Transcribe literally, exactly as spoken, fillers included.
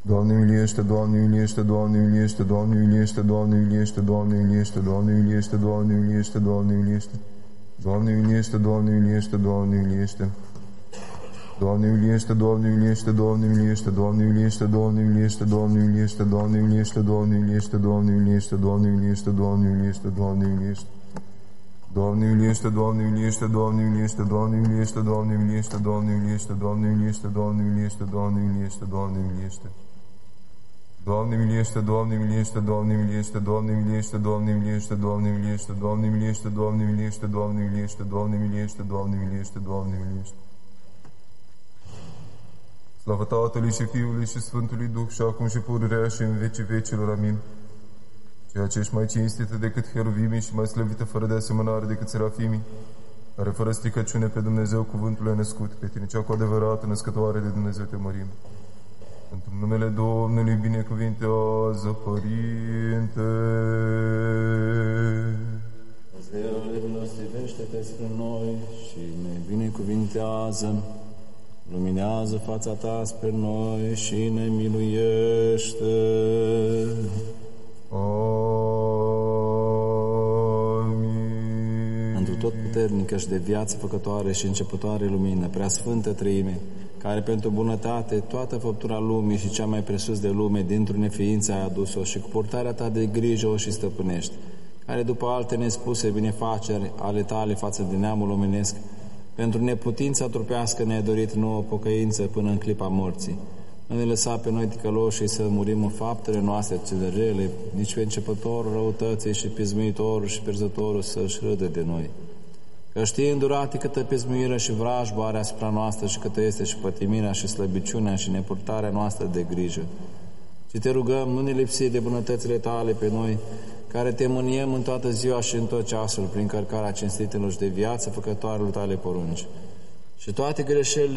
Doamne miliește, Doamne miliește, Doamne miliește, Doamne miliește, Doamne miliește, Doamne miliește, Doamne miliește, Doamne miliește, Doamne miliește. Doamne miliește, Doamne miliește, Doamne miliește. Doamne miliește, Doamne miliește, Doamne miliește, Doamne miliește, Doamne miliește, Doamne miliește, Doamne miliește, Doamne miliește, Doamne miliește, Doamne miliește, Doamne miliește, Doamne miliește. Doamne miliește, Doamne miliește, Doamne miliește, Doamne miliește, Doamne miliește, Doamne miliește, Doamne miliește, Doamne miliește, Doamne miliește, Doamne miliește. Doamne miliește, Doamne miliește, Doamne miliește, Doamne miliește, Doamne miliește, Doamne miliește, Doamne miliește, Doamne miliește, Doamne miliește, Doamne miliește, Doamne miliește, Doamne miliește. Slavă Tatălui și Fiului și Sfântului Duh și acum și pururea și în vecii vecilor. Amin. Ceea ce ești mai cinstită decât heruvimii și mai slăvită fără de asemănare decât serafimii, care fără stricăciune pe Dumnezeu cuvântul a născut, pe tine cea cu adevărat născătoare de Dumnezeu te mărim. Într numele Domnului binecuvintează, Părinte. Dumnezeule, milostivește-te spre noi și ne binecuvintează. Luminează fața ta spre noi și ne miluiește. Amin. Întru tot puternică și de viață făcătoare și începătoare lumină, preasfântă Treime, care pentru bunătate toată făptura lumii și cea mai presus de lume dintr-o neființă ai adus-o și cu purtarea ta de grijă o și stăpânești, care după alte nespuse binefaceri ale tale față de neamul omenesc, pentru neputința trupească ne-ai dorit nouă pocăință până în clipa morții. Nu ne lăsa pe noi ticăloșii să murim în faptele noastre cele rele, nici pe începătorul răutății și pismuitorul și pierzătorul să-și râdă de noi. Că știi îndurate câtă pismuire și vrajbă are asupra noastră și câtă este și pătimirea și slăbiciunea și nepurtarea noastră de grijă. Și te rugăm, nu ne lipsi de bunătățile tale pe noi, care te mâniem în toată ziua și în tot ceasul, prin cărcarea cinstitelor și de viață făcătoarelor tale porunci. Și toate greșelile